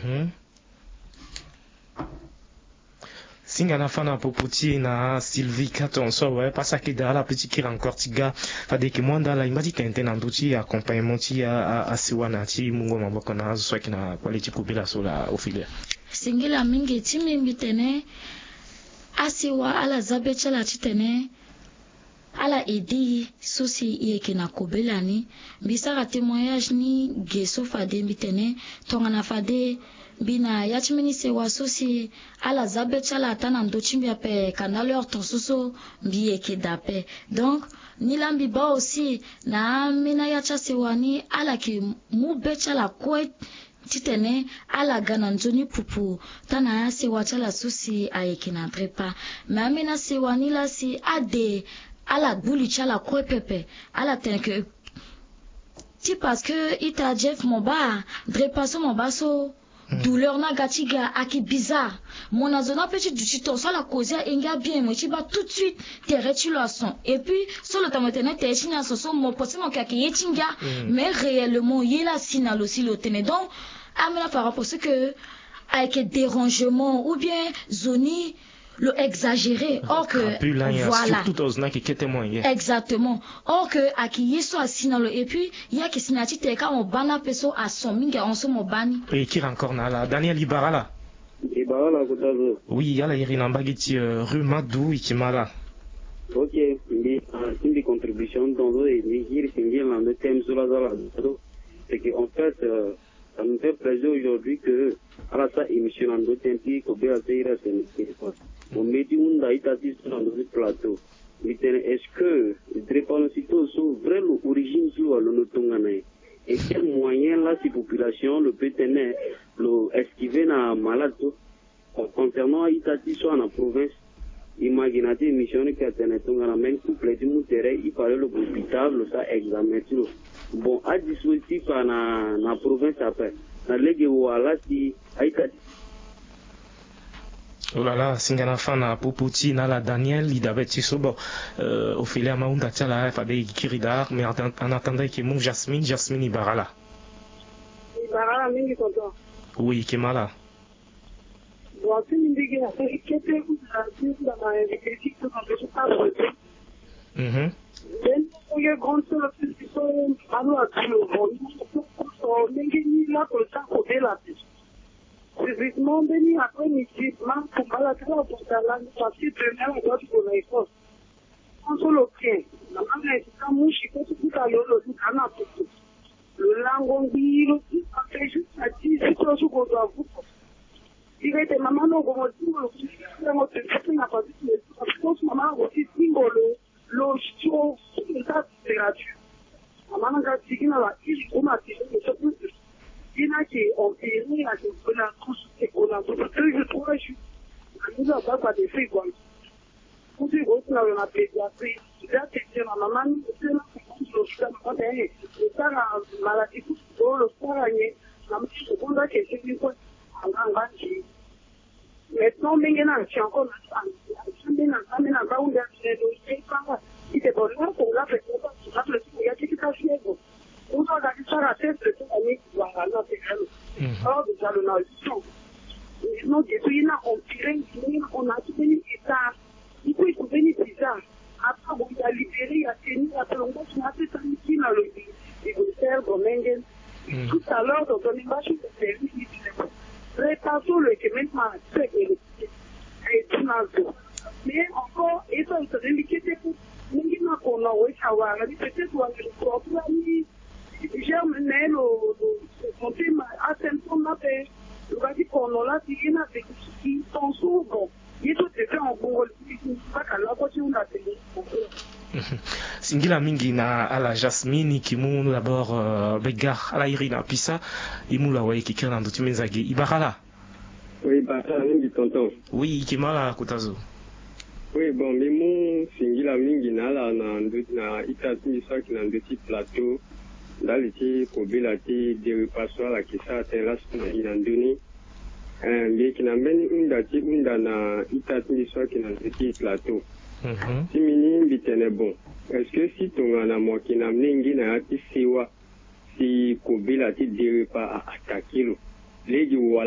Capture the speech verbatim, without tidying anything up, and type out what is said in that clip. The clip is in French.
Mhm. Singana fana poputi na Sylvie Katonso ouais pas ça qui da la petite qui encore tiga fade que moi dans la imadi tente na nduti accompagnement ti a a siwana ti mungo maboko na so kina quality kubila so la ofile singila mingi ti mimbi tene asiwa ala zabecha la titene ala edi susi yeke na kobelani bisara témoignage ni geso fade mbitene tongana fade bina yachimini se wasusi ala zabecha la tana ndochimbi ape kanaleur tonsuso mbiyeke dape donc nilambi ba aussi na mina yacha sewani ala ki mu becha la kwe titene ala gana nzoni pupu tana se wacha la susi ayeke na drepa ma mina sewani la si ade ala buli chala kwe pepe ala tenke ti parce que ita Jeff moba drepaso moba so Mm. douleur na gatiga aki bizarre mon azona petit du chito ça la cause enga bien moi tu vas tout de suite te retulason et puis sur le tamatene te china so mon possible que ki yetinga mais réellement il la sinal aussi le tene donc amena par rapport ce que avec dérangement ou bien zoni le exagéré or que voilà surtout aux na qui témoin exactement or que akiye so asinalo et puis il y a que sinati te ka on bana peso a son minga on so mobani et qui encore na la Daniel Ibarala Ibarala kotazo oui yala irina mbagiti rue Madou ikimala ok ndi ndi contribution dans le dire singi dans le thème sur la zala c'est que en fait euh, ça me fait plaisir aujourd'hui que à la sa émission en deux tempi ko be ateira c'est quoi on me dit on a été sur le plateau mais est-ce que drépano sito so vrai l'origine sur le notongana et quel moyen là si population le peut tenir le esquiver na malade concernant Itati soit en province imaginez mission que tenir tongana même couple du terrain il paraît le hôpital ça examen bon à dispositif na na province après na lege wala si Itati. Oh là là, singana fana poputi na la Daniel idabeti sobo euh, au filet à maunda tala fade kiridar mais en attendant que mon Jasmine Jasmine Ibarala. Ibarala mingi tonton. Oui, Kimala. Bon, c'est une big affaire qui était dans la critique de notre pas. Mhm. Ben, il y a grande sœur qui sont à nous à tout bon. On mingi là pour ça côté là. Physiquement, béni après midi, man, pour balader au portail, parce que demain, on doit pour les forces. On se le tient. La maman est comme mouche, quand tu as le lot, tu as un peu. Le langon dit, le petit, ça fait juste à dix, c'est tout ce qu'on doit vous. Il était maman, non, on dit, le petit, on n'a pas dit, parce que maman aussi, symbole, le show, tout ça, c'est gratuit. Maman, quand tu dis, là, il faut m'attirer, mais c'est plus. Il y a qui ont payé à ce qu'on a tous et qu'on a tous. Je trouve que je suis. Nous n'avons pas de fait quoi. Pour dire que nous avons payé la prise. Il y a qui dit ma maman, c'est là que nous sommes derrière. Le temps à maladie, le temps à gagner. La seconde que c'est une fois en grand maintenant, maintenant, c'est encore maintenant, maintenant, quand on a fait le temps, il est bon là pour la faire. Il y a qui t'a fait. On a regardé ça la tête de toute l'année qui va aller dans ces graines. Alors, déjà, le nation. Nous, depuis, on tirait, on a tout venu bizarre. Il faut être venu bizarre. Après, on a libéré, il a tenu, après, on a fait un peu de dans le pays. Il veut faire Domingue. Tout à l'heure, dans une image de service, il dit, répassons le que maintenant, c'est que le et tout dans le mais encore, et ça, il se remet pour nous, qu'on a envoyé savoir, peut-être, on a le propre ami. J'ai mené le thème à Saint-Paul, le bâti qu'on a là, il y a des qui sont souvent. Il y a tout fait en Congolais, pas qu'à la voiture, on a télé. Singila mingi na ala Jasmine kimu d'abord euh, begar ala Irina pisa imula wa ikikira na nduti menzage Ibarala. Oui, Ibarala mingi tonton. Oui, kimala kutazo. Oui, bon, mais mon Singila mingi na la na nduti na Itati ça qui na nduti plateau. Là, l'été, pour bilater des passoires à qui ça atteint là, c'est une andonnée. Mais qui n'a même une date, une dana, Itati soit qui n'a pas plateau. Si mini, bitene bon. Est-ce que si ton en amour qui n'a n'engi n'a ati siwa, si ko bilati des repas à attaquer le. Les